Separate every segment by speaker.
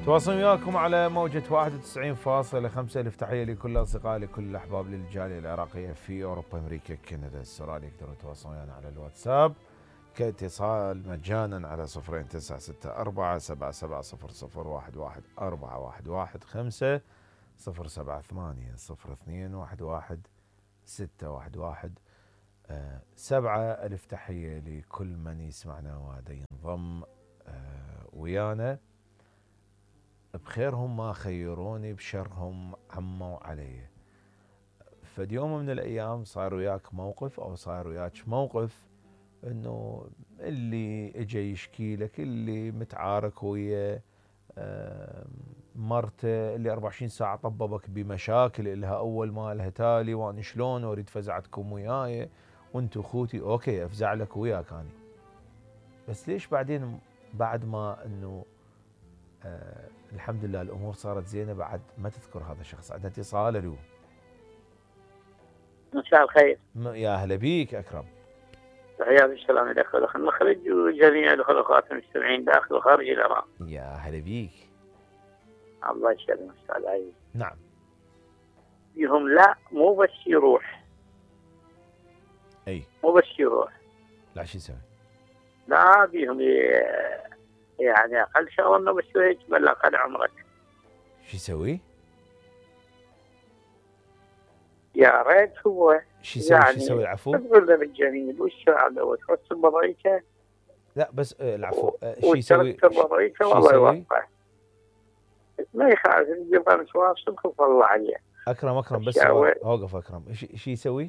Speaker 1: تواصل وياكم على موجة 91.5. الف تحية لكل الأصدقاء، لكل الأحباب، للجالية العراقية في أوروبا، أمريكا، كندا، استراليا. يقدرون يتواصلون ويانا على الواتساب كاتصال مجانا على 0296641145 7. ألف تحية لكل من يسمعنا وهذا ينضم ويانا. بخيرهم ما خيروني، بشرهم عموا علي. فديوم من الأيام صار وياك موقف أو صار وياك موقف إنه اللي اجى يشكي لك، اللي متعارك ويا مرته، اللي 24 ساعة طببك بمشاكل إلها أول ما لها تالي، وأنا شلون أريد فزعتكم وياي وأنتو أخوتي. أوكي أفزع لك وياك أنا، بس ليش بعدين بعد ما إنه الحمد لله الأمور صارت زينة بعد ما تذكر هذا الشخص؟ عندنا اتصال. الو،
Speaker 2: مساء الخير.
Speaker 1: يا هلا بيك أكرم.
Speaker 2: تحياتي السلام لك ولأخ المخرج وجميع الأخوات المستمعين داخل وخارج العراق.
Speaker 1: يا هلا بيك.
Speaker 2: الله يسلمك أستاذ عزيز.
Speaker 1: نعم.
Speaker 2: بيهم لا مو بس يروح.
Speaker 1: أي
Speaker 2: مو بس يروح.
Speaker 1: لا شو يسوي؟
Speaker 2: لا بيهم يعني أقل شغل إنه بس يتبلغ أقل عمرك.
Speaker 1: شو يسوي؟
Speaker 2: يا ريت هو
Speaker 1: شو يسوي؟
Speaker 2: يعني
Speaker 1: شو يسوي؟ العفو.
Speaker 2: تقول له بالجميل والسعادة وتحس بوضعيته.
Speaker 1: لا بس العفو. شو يسوي؟
Speaker 2: شو والله يوفقه. ما يخالف يبغى مشوار صدق والله عليه.
Speaker 1: أكرم بس أوقف. أكرم شو يسوي؟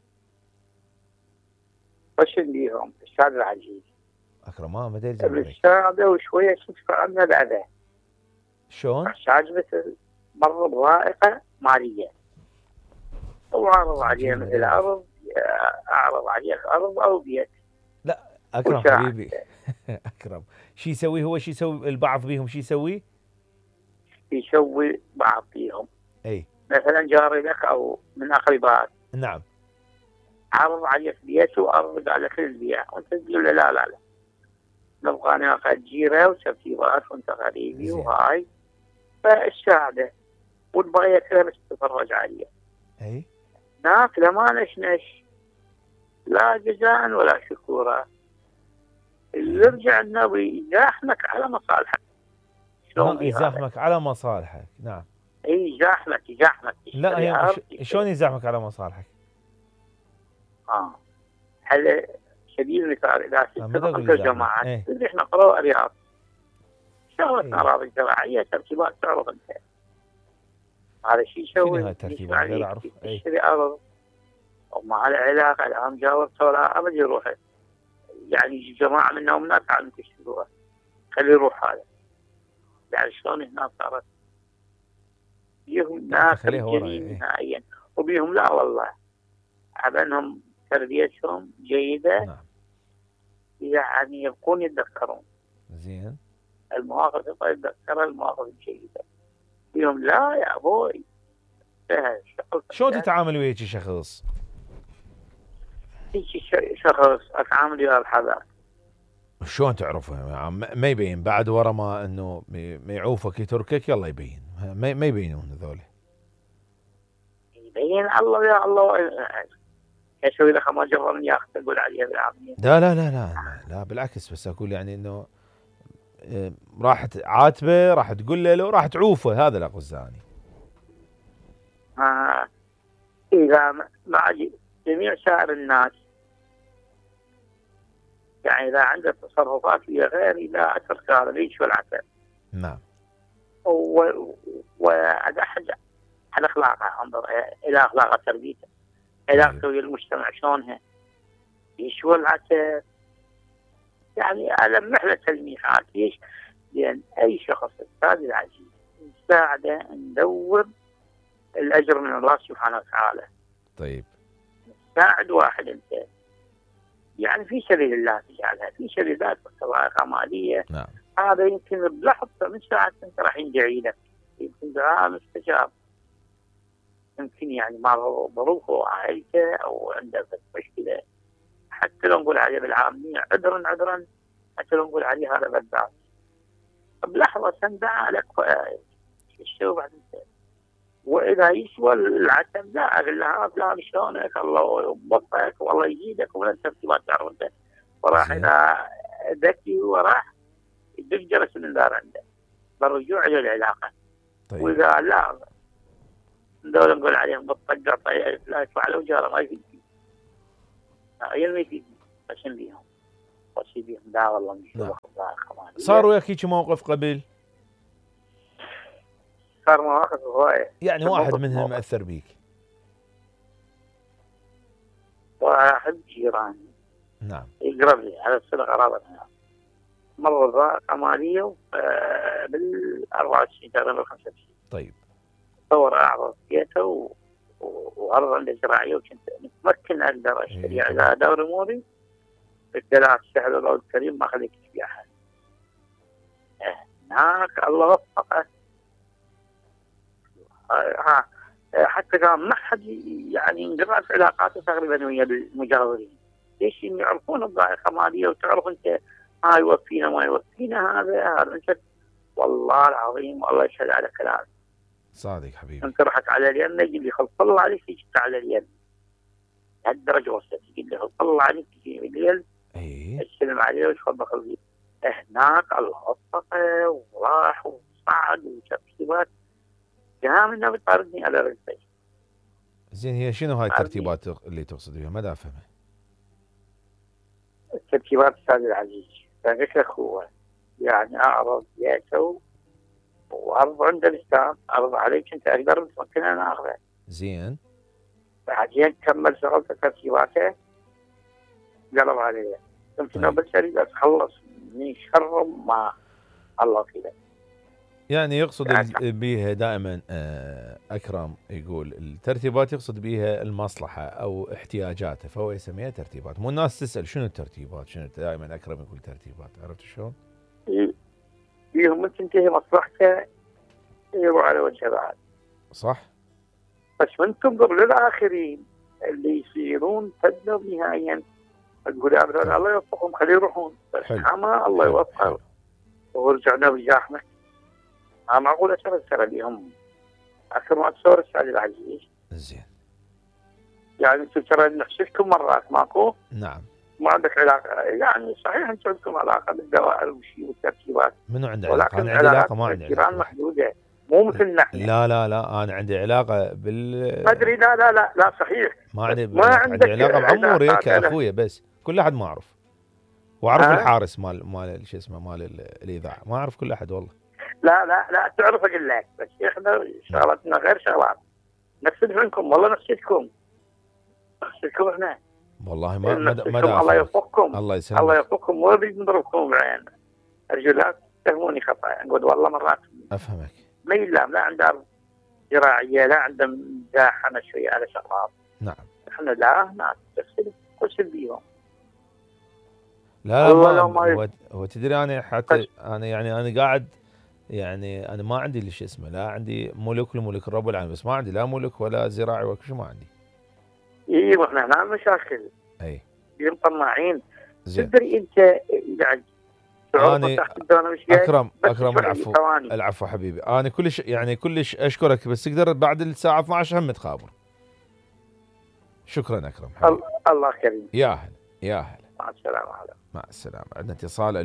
Speaker 2: وش بيهم أستاذ العزيز؟
Speaker 1: أكرم ما ادري زين عليك.
Speaker 2: السعادة وشوية تدفع عنه الأذى.
Speaker 1: شلون؟
Speaker 2: احتاج مثل مر بضائقة مالية وعرض عليه مثل أرض، أعرض عليك أرض أو بيت.
Speaker 1: لا أكرم حبيبي. أكرم شو يسوي هو؟ شو يسوي البعض بيهم؟ شو يسوي؟
Speaker 2: يسوي بعض بيهم
Speaker 1: أي
Speaker 2: مثلا جاري لك أو من أقربائك.
Speaker 1: نعم.
Speaker 2: عرض عليك بيت وأرض على كل البيع وأنت تقول له لا لا لا نبغى ناخذ جيرة وترتيبات وأنت غريبي وهاي فالساعدة ونبغى يكره بس تتفرج عليه.
Speaker 1: أي
Speaker 2: ناك لما نشنش لا جزاء ولا شكورا. يرجع النبي يزاحمك على مصالحك.
Speaker 1: شلون يزاحمك على مصالحك؟ نعم.
Speaker 2: اي يزاحمك.
Speaker 1: لا هي شلون يزاحمك على مصالحك؟
Speaker 2: على سبيل المثال اذا اتفقت جماعه اللي احنا قرأوا الرياض شغلة اراضي زراعيه ترتيبات تعرض انت هذا شيء يسوي.
Speaker 1: شنو هاي الترتيبات؟ غير اعرف.
Speaker 2: يشتري ارض وما له علاقه الان جاورته ولا ابد يروح يعني جماعه منهم ناس عم تشتروها خلي يروح هذا يعني شلون هنا صارت بيهم ناس جميل نهائيا وبيهم لا والله عبنهم تربيتهم جيدة.
Speaker 1: نعم.
Speaker 2: يعني يبقون يتذكرون
Speaker 1: زين
Speaker 2: المواقف يتذكرها المواقف الجيدة بيهم لا يا أبوي.
Speaker 1: شلون تتعامل ويا شي شخص؟
Speaker 2: شخص أتعامل ويا الحذر.
Speaker 1: شلون تعرفه؟ ما يبين بعد ورا ما انه ما يعوفك يتركك يلا يبين. ما يبينون هذول.
Speaker 2: يبين الله يا الله يسوي له ما جرى ياخذ تقول عليه بالعامية.
Speaker 1: لا بالعكس بس اقول يعني انه راح تعاتبه راح تقول له راح تعوفه هذا لا قصداني.
Speaker 2: إذا مع جميع سائر الناس يعني إذا عنده تصرفات هي غير لا أترك هذا ليش والعسل.
Speaker 1: نعم.
Speaker 2: وهذا أحد على أخلاقه انظر إلى أخلاقه تربيته علاقته ويا المجتمع شلونها ليش والعسل يعني على محلة تلميحات ليش لأن أي شخص أستاذ العزيز نساعده ندور الأجر من الله سبحانه وتعالى.
Speaker 1: طيب
Speaker 2: ساعد واحد أنت يعني في سبيل الله تجعلها في سبيل الله بطريقة مالية.
Speaker 1: نعم.
Speaker 2: هذا يمكن بلحظة من ساعة أنت راح يندعي لك يمكن دعاء مستجاب يمكن يعني مع ظروفه وعائلته أو عنده مشكلة حتى لو نقول عليه بالعامية عذرا حتى لو نقول عليه هذا بدعاء بلحظة العتم داع لك الشو بعد انت. واذا يسوى العتم داع اقول له فلان شلونك الله يوفقك والله يزيدك ولا الترتيبات تعرف انت. وراح اذا ذكي وراح يدق جرس من الدار عنده بالرجوع الى العلاقه.
Speaker 1: طيب.
Speaker 2: واذا لا دول نقول عليهم بالطقه طيب لا يدفع له جاره ما يفيد. هي ما يفيد عشان بيهم وشي بيهم لا والله مش
Speaker 1: صار وياك هيك موقف قبل؟
Speaker 2: صار مواقف هوايه
Speaker 1: يعني واحد منهم مأثر بيك؟
Speaker 2: واحد جيراني
Speaker 1: نعم
Speaker 2: يقرب لي على الصله قرابه مر ضائقه ماليه بال 24 تقريبا 25.
Speaker 1: طيب.
Speaker 2: صور اعرض بيته وارض عنده زراعيه وكنت متمكن اقدر اشتري على دوري موري بالثلاث سعر الله الكريم ما خليك في احد. هناك الله وفقه. حتى كان ما حد يعني انقطعت علاقاته تقريبا ويا المجاورين. ليش يعرفون الضائقه ماليه وتعرف انت ما يوفينا ما يوفينا هذا انت والله العظيم والله يشهد على كلامك.
Speaker 1: صادق حبيبي.
Speaker 2: انت رحت على اليمن يجي لي خلص الله عليك تجي على اليمن. لهالدرجه وصلت يجي لي خلص الله عليك تجي بالليل.
Speaker 1: اي.
Speaker 2: السلم عليه وتفضل خلص. هناك الله وفقه وراح وصعد وترتيبات كاملة بتطاردني على رجلي.
Speaker 1: زين هي شنو هاي الترتيبات اللي تقصد بها؟ ما دا افهمها.
Speaker 2: الترتيبات استاذ العزيز فقلت لك هو يعني اعرض بيته وارض عند الاسلام ارض عليك انت اقدر ممكن انا اخذه.
Speaker 1: زين.
Speaker 2: بعدين كمل شغلته ترتيباته قلب عليه. قلت له بس اريد اتخلص من شر ما الله كذا.
Speaker 1: يعني يقصد بيها دائما اكرم يقول الترتيبات يقصد بيها المصلحه او احتياجاته فهو يسميها ترتيبات. مو الناس تسال شنو الترتيبات شنو دائما اكرم يقول ترتيبات. عرفت شلون؟
Speaker 2: يوم تنتهي مصلحته يروح على وجه بعد.
Speaker 1: صح.
Speaker 2: بس من تنظر للاخرين اللي يصيرون فدوا نهائيا تقول ابدا الله يوفقهم خليه يروحون بس حما الله يوفقهم ورجعنا بجاحنا. ما معقول أسر لهم أكثر ما تصور السعد العزيز.
Speaker 1: زين.
Speaker 2: يعني أنتم ترى نحسدكم مرات ماكو؟
Speaker 1: نعم.
Speaker 2: ما عندك علاقة يعني صحيح أنتم عندكم علاقة بالدوائر والشيء والترتيبات.
Speaker 1: منو عنده علاقة؟ أنا عندي علاقة ما عندي
Speaker 2: علاقة. محدودة مو مثلنا احنا.
Speaker 1: لا أنا عندي علاقة بال.
Speaker 2: ما أدري لا صحيح.
Speaker 1: ما عندي علاقة بعموري كأخويا بس كل أحد ما أعرف. وأعرف الحارس مال شو اسمه مال الإذاعة ما أعرف كل أحد والله.
Speaker 2: لا تعرف اقول لك بس احنا شغلتنا غير شغلات. نفسد منكم والله نفسدكم احنا.
Speaker 1: والله ما
Speaker 2: الله يوفقكم.
Speaker 1: الله يسلمك.
Speaker 2: الله يوفقكم ولا بدي نضربكم بعين. ارجو لا تفهموني خطا. اقول والله مرات
Speaker 1: افهمك.
Speaker 2: ما يلام لا عنده زراعيه لا عنده مزاحمه شويه على شغلات.
Speaker 1: نعم.
Speaker 2: احنا لا ناس تفسد بيهم.
Speaker 1: لا هو تدري انا حتى انا يعني انا قاعد يعني انا ما عندي شو اسمه لا عندي ملك لملك رب العالمين بس ما عندي لا ملك ولا زراعي ولا شيء ما عندي.
Speaker 2: اي احنا هنا مشاكل.
Speaker 1: اي.
Speaker 2: طماعين.
Speaker 1: زين.
Speaker 2: تدري انت يعني
Speaker 1: أنا أكرم العفو حبيبي. أنا كلش أشكرك بس تقدر بعد الساعة 12 هم تخابر. شكرا أكرم حبيبي.
Speaker 2: الله كريم.
Speaker 1: يا هلا
Speaker 2: مع السلامة.
Speaker 1: مع السلامة. عندنا اتصال.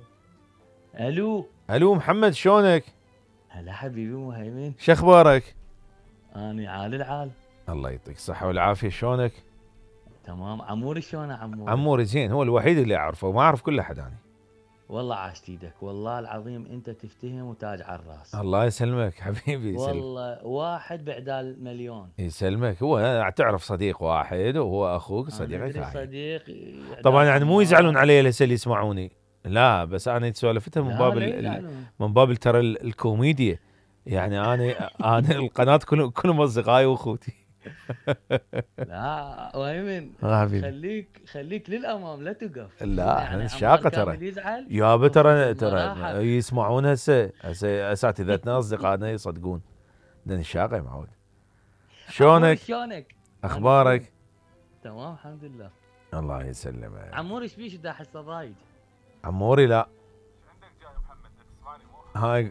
Speaker 3: ألو
Speaker 1: محمد شلونك؟
Speaker 3: هلا حبيبي مهيمن.
Speaker 1: شو أخبارك؟
Speaker 3: أنا عال العال.
Speaker 1: الله يعطيك الصحة والعافية. شلونك؟
Speaker 3: تمام. عموري شلونه
Speaker 1: عموري زين هو الوحيد اللي أعرفه وما أعرف كل أحد أنا.
Speaker 3: والله عاشت ايدك والله العظيم انت تفتهم وتاج على الراس.
Speaker 1: الله يسلمك حبيبي.
Speaker 3: والله واحد بعدال مليون.
Speaker 1: يسلمك. هو تعرف صديق واحد وهو اخوك صديقك
Speaker 3: هاي. صديق
Speaker 1: طبعا يعني مو يزعلون علي هسه اللي يسمعوني لا بس انا سوالفتها من باب ترى الكوميديا يعني انا القناه كلهم اصدقائي واخوتي.
Speaker 3: لا ويمن خليك للامام لا توقف.
Speaker 1: لا يعني شاقه ترى يابا ترى يسمعون هسه اساتذتنا اصدقائنا يصدقون لان الشاقه معود. شلونك؟ اخبارك؟
Speaker 3: تمام الحمد لله.
Speaker 1: الله يسلمك.
Speaker 3: عموري ايش بيش دا حسه ضايج؟
Speaker 1: عموري لا هاي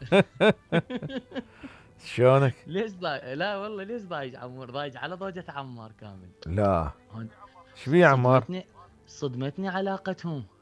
Speaker 1: شلونك؟
Speaker 3: ليش لا والله ليش ضايج عمور؟ ضايج على ضوجة عمار كامل.
Speaker 1: لا
Speaker 3: هون
Speaker 1: ايش بيه عمار؟
Speaker 3: صدمتني علاقتهم.